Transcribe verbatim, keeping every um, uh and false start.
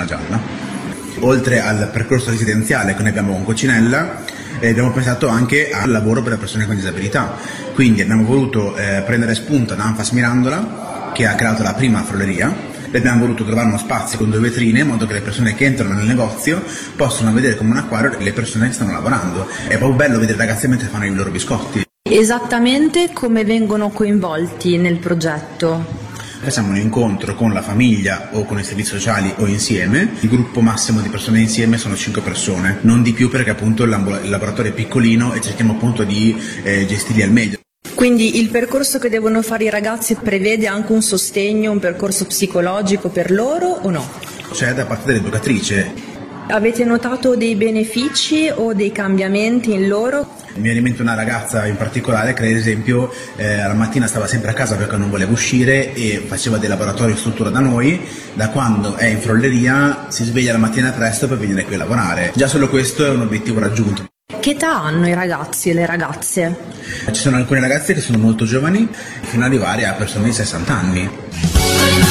gialla. Oltre al percorso residenziale che noi abbiamo con Coccinella, eh, abbiamo pensato anche al lavoro per le persone con disabilità, quindi abbiamo voluto eh, prendere spunto da Anfas Mirandola, che ha creato la prima frulleria. Abbiamo voluto trovare uno spazio con due vetrine in modo che le persone che entrano nel negozio possano vedere come un acquario le persone che stanno lavorando. È proprio bello vedere i ragazzi mentre fanno i loro biscotti. Esattamente come vengono coinvolti nel progetto? Facciamo un incontro con la famiglia o con i servizi sociali o insieme. Il gruppo massimo di persone insieme sono cinque persone, non di più perché appunto il laboratorio è piccolino e cerchiamo appunto di eh, gestirli al meglio. Quindi il percorso che devono fare i ragazzi prevede anche un sostegno, un percorso psicologico per loro o no? C'è da parte dell'educatrice. Avete notato dei benefici o dei cambiamenti in loro? Mi viene in mente una ragazza in particolare che ad esempio eh, la mattina stava sempre a casa perché non voleva uscire e faceva dei laboratori in struttura da noi. Da quando è in frolleria si sveglia la mattina presto per venire qui a lavorare. Già solo questo è un obiettivo raggiunto. Che età hanno i ragazzi e le ragazze? Ci sono alcune ragazze che sono molto giovani fino ad arrivare a persone di sessanta anni.